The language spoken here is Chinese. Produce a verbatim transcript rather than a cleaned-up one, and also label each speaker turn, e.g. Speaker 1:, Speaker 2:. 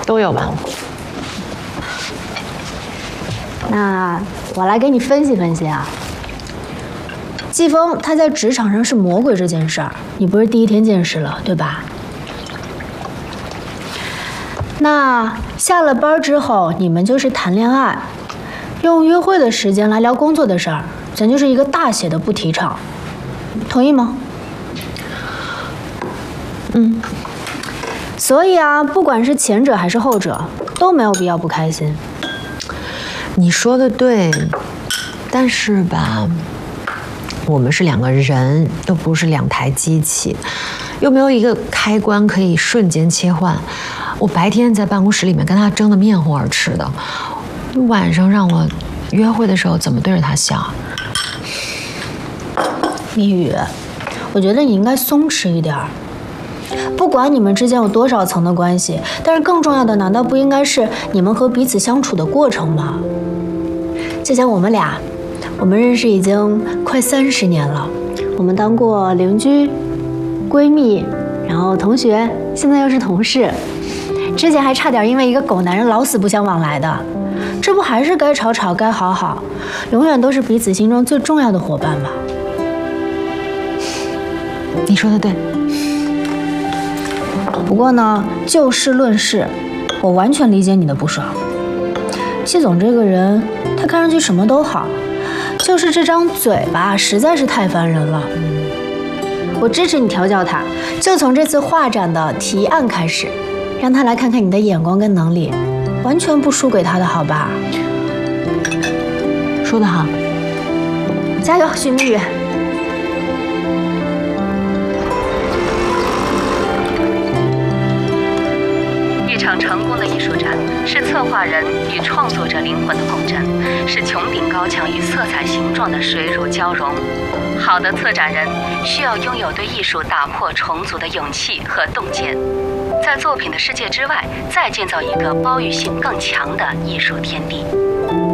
Speaker 1: 都有吧。
Speaker 2: 那我来给你分析分析啊。季风他在职场上是魔鬼这件事儿，你不是第一天见识了，对吧？那下了班之后，你们就是谈恋爱，用约会的时间来聊工作的事儿，咱就是一个大写的不提倡，同意吗？嗯。所以啊，不管是前者还是后者，都没有必要不开心。
Speaker 1: 你说的对，但是吧，我们是两个人，又不是两台机器，又没有一个开关可以瞬间切换。我白天在办公室里面跟他争得面红耳赤的，晚上让我约会的时候怎么对着他笑？
Speaker 2: 蜜雨，我觉得你应该松弛一点儿。不管你们之间有多少层的关系，但是更重要的难道不应该是你们和彼此相处的过程吗？就像我们俩，我们认识已经快三十年了，我们当过邻居、闺蜜，然后同学，现在又是同事，之前还差点因为一个狗男人老死不相往来的，这不还是该吵吵该好好，永远都是彼此心中最重要的伙伴吗？
Speaker 1: 你说的对。
Speaker 2: 不过呢，就事论事，我完全理解你的不爽。谢总这个人，他看上去什么都好，就是这张嘴巴实在是太烦人了。我支持你调教他，就从这次画展的提案开始，让他来看看你的眼光跟能力，完全不输给他的，好吧？
Speaker 1: 说得好，
Speaker 2: 加油，许蜜雨！
Speaker 3: 一场成功的艺术展是策划人与创作者灵魂的共振，是穹顶高墙与色彩形状的水乳交融。好的策展人需要拥有对艺术打破重组的勇气和洞见，在作品的世界之外再建造一个包容性更强的艺术天地。